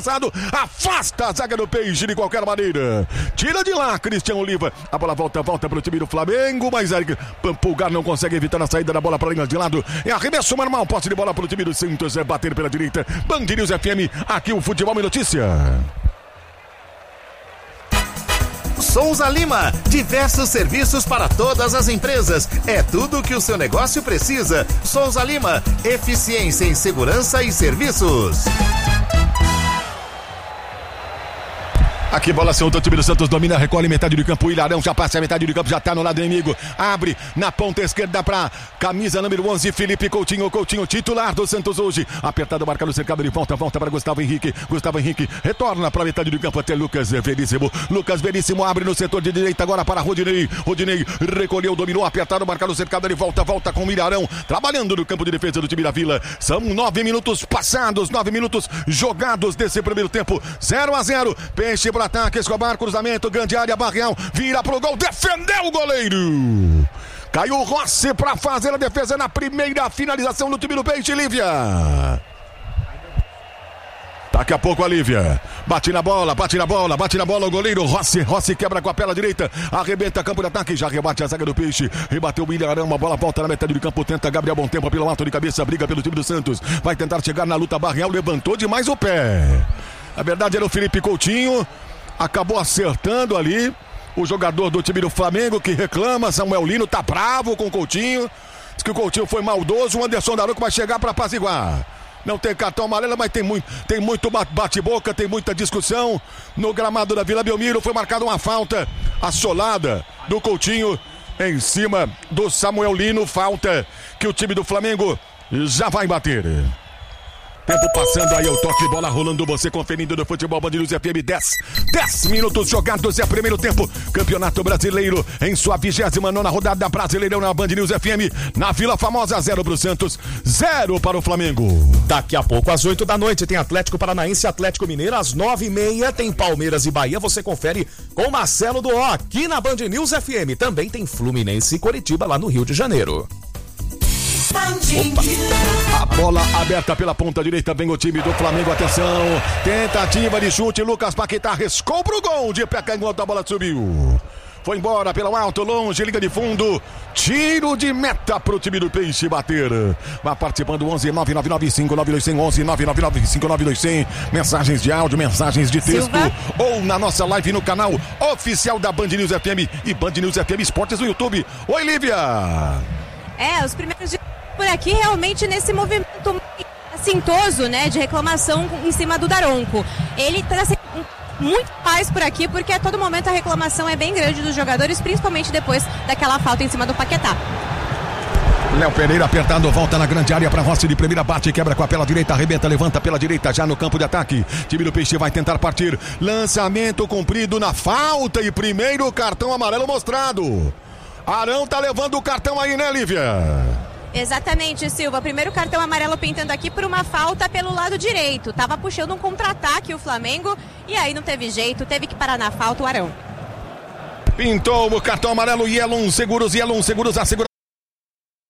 Afasta a zaga do Peixe de qualquer maneira. Tira de lá, Cristian Oliva. A bola volta para o time do Flamengo, mas aí Pulgar não consegue evitar a saída da bola para a linha de lado. É arremesso normal, posse de bola para o time do Santos. É bater pela direita. Band News FM, aqui o Futebol e Notícia. Souza Lima, diversos serviços para todas as empresas. É tudo o que o seu negócio precisa. Souza Lima, eficiência em segurança e serviços. Aqui bola solta, o time do Santos domina, recolhe metade do campo, o Ilharão já passa a metade do campo, já tá no lado inimigo, abre na ponta esquerda pra camisa número 11, Felipe Coutinho titular do Santos hoje, apertado, marca no cercado, ele volta para Gustavo Henrique retorna pra metade do campo até Lucas Veríssimo abre no setor de direita agora para Rodinei recolheu, dominou, apertado, marca no cercado, ele volta com o Ilharão, trabalhando no campo de defesa do time da Vila. São 9 minutos passados, 9 minutos jogados desse primeiro tempo, 0-0, Peixe para ataque, Escobar, cruzamento, grande área, Barreal, vira pro gol, defendeu o goleiro. Caiu Rossi para fazer a defesa na primeira finalização do time do Peixe, Lívia. Daqui a pouco a Lívia bate na bola, o goleiro Rossi quebra com a perna direita, arrebenta campo de ataque, já rebate a zaga do Peixe, rebateu o Ilharão, a bola volta na metade do campo, tenta Gabriel Bom Tempo pelo alto de cabeça, briga pelo time do Santos, vai tentar chegar na luta, Barreal levantou demais o pé. Na verdade era o Felipe Coutinho, acabou acertando ali o jogador do time do Flamengo que reclama, Samuel Lino tá bravo com o Coutinho, diz que o Coutinho foi maldoso, o Anderson Daronco vai chegar para apaziguar. Não tem cartão amarelo, mas tem muito bate-boca, tem muita discussão. No gramado da Vila Belmiro foi marcada uma falta assolada do Coutinho em cima do Samuel Lino, falta que o time do Flamengo já vai bater. Tempo passando aí, o toque, bola rolando, você conferindo do Futebol Band News FM, 10 minutos jogados, é primeiro tempo, Campeonato Brasileiro, em sua 29ª rodada, Brasileirão na Band News FM, na Vila Famosa, 0 pro Santos, 0 para o Flamengo. Daqui a pouco, às 8 da noite, tem Atlético Paranaense e Atlético Mineiro, às 9h30, tem Palmeiras e Bahia, você confere com Marcelo Duó, aqui na Band News FM, também tem Fluminense e Coritiba, lá no Rio de Janeiro. Opa. A bola aberta pela ponta direita, vem o time do Flamengo, atenção, tentativa de chute, Lucas Paquetá riscou pro gol, de pé canhoto, a bola subiu, foi embora pelo alto, longe, liga de fundo, tiro de meta pro time do Peixe bater. Vai participando 11 999 11 999 592100, mensagens de áudio, mensagens de texto, Silva, ou na nossa live no canal oficial da Band News FM e Band News FM Esportes no YouTube. Oi, Lívia. Os primeiros dias por aqui realmente nesse movimento assintoso, né, de reclamação em cima do Daronco. Ele tá sendo muito paz por aqui, porque a todo momento a reclamação é bem grande dos jogadores, principalmente depois daquela falta em cima do Paquetá. Léo Pereira apertado, volta na grande área para Rossi de primeira, bate, quebra com a pela direita, arrebenta, levanta pela direita, já no campo de ataque. Time do Peixe vai tentar partir. Lançamento cumprido na falta e primeiro cartão amarelo mostrado. Arão tá levando o cartão aí, né, Lívia? Exatamente, Silva. Primeiro cartão amarelo pintando aqui por uma falta pelo lado direito. Tava puxando um contra-ataque o Flamengo e aí não teve jeito, teve que parar na falta o Arão. Pintou o cartão amarelo, Yellow Seguros, a seguradora